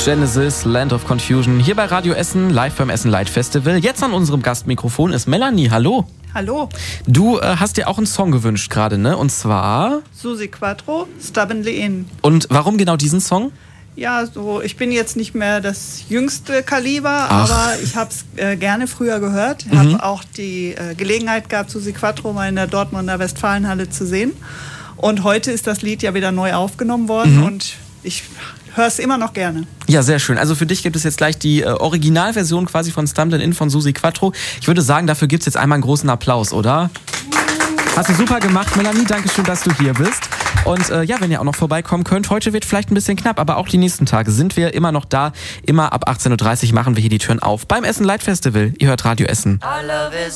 Genesis, Land of Confusion, hier bei Radio Essen, live beim Essen Light Festival. Jetzt an unserem Gastmikrofon ist Melanie. Hallo. Hallo. Du hast dir auch einen Song gewünscht gerade, ne? Und zwar? Suzi Quatro, Stubbornly In. Und warum genau diesen Song? Ja, so, ich bin jetzt nicht mehr das jüngste Kaliber, aber ich habe es gerne früher gehört. Ich habe auch die Gelegenheit gehabt, Suzi Quatro mal in der Dortmunder Westfalenhalle zu sehen. Und heute ist das Lied ja wieder neu aufgenommen worden und ich höre es immer noch gerne. Ja, sehr schön. Also für dich gibt es jetzt gleich die Originalversion quasi von Stubbornly In von Suzi Quatro. Ich würde sagen, dafür gibt es jetzt einmal einen großen Applaus, oder? Hast du super gemacht, Melanie. Dankeschön, dass du hier bist. Und ja, wenn ihr auch noch vorbeikommen könnt, heute wird vielleicht ein bisschen knapp, aber auch die nächsten Tage sind wir immer noch da. Immer ab 18.30 Uhr machen wir hier die Türen auf beim Essen Light Festival. Ihr hört Radio Essen.